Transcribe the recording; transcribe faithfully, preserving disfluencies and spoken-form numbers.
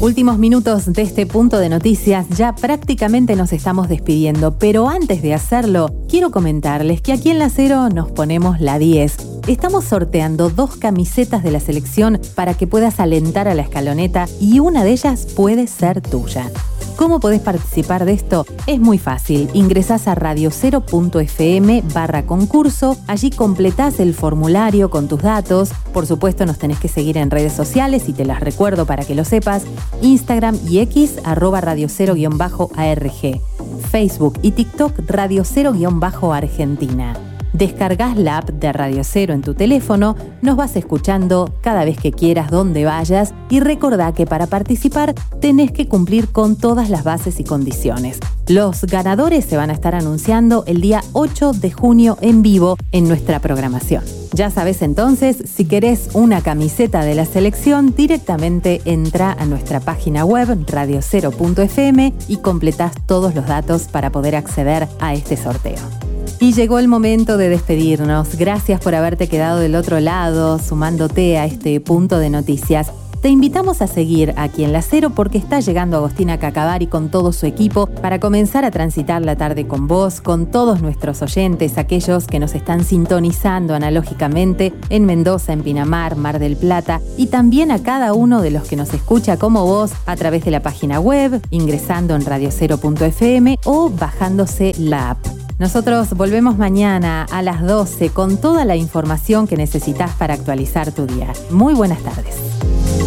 Últimos minutos de este punto de noticias, ya prácticamente nos estamos despidiendo, pero antes de hacerlo, quiero comentarles que aquí en La Cero nos ponemos la diez. Estamos sorteando dos camisetas de la selección para que puedas alentar a la escaloneta y una de ellas puede ser tuya. ¿Cómo podés participar de esto? Es muy fácil. Ingresás a radiocero.fm barra concurso. Allí completás el formulario con tus datos. Por supuesto, nos tenés que seguir en redes sociales y te las recuerdo para que lo sepas. Instagram y X, arroba radiocero-arg. Facebook y TikTok, radiocero-argentina. Descargás la app de Radio Cero en tu teléfono, nos vas escuchando cada vez que quieras, donde vayas, y recordá que para participar tenés que cumplir con todas las bases y condiciones. Los ganadores se van a estar anunciando el día ocho de junio en vivo en nuestra programación. Ya sabes entonces, si querés una camiseta de la selección, directamente entra a nuestra página web radiocero punto efe eme y completás todos los datos para poder acceder a este sorteo. Y llegó el momento de despedirnos. Gracias por haberte quedado del otro lado, sumándote a este punto de noticias. Te invitamos a seguir aquí en La Cero porque está llegando Agostina Cacavari con todo su equipo para comenzar a transitar la tarde con vos, con todos nuestros oyentes, aquellos que nos están sintonizando analógicamente en Mendoza, en Pinamar, Mar del Plata, y también a cada uno de los que nos escucha como vos a través de la página web, ingresando en radiocero punto efe eme o bajándose la app. Nosotros volvemos mañana a las doce con toda la información que necesitas para actualizar tu día. Muy buenas tardes.